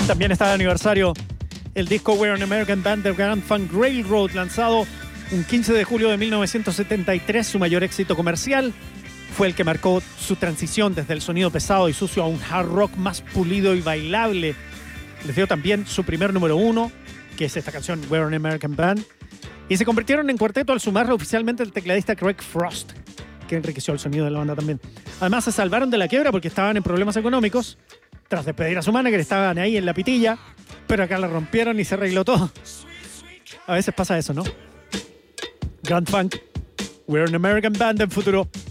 También está de aniversario el disco We're an American Band de Grand Funk Railroad, lanzado un 15 de julio de 1973. Su mayor éxito comercial fue el que marcó su transición desde el sonido pesado y sucio a un hard rock más pulido y bailable. Les dio también su primer número 1, que es esta canción We're an American Band, y se convirtieron en cuarteto al sumarle oficialmente el tecladista Craig Frost, que enriqueció el sonido de la banda también. Además, se salvaron de la quiebra porque estaban en problemas económicos. Tras despedir a su manager, estaban ahí en la pitilla, pero acá la rompieron y se arregló todo. A veces pasa eso, ¿no? Grand Funk, We're an American Band en Futuro.